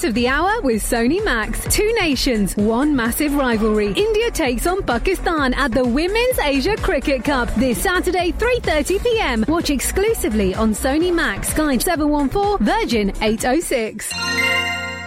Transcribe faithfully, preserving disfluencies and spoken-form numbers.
of the hour with Sony Max. Two nations, one massive rivalry. India takes on Pakistan at the Women's Asia Cricket Cup this Saturday, three thirty p m. Watch exclusively on Sony Max. Sky seven one four, Virgin eight oh six.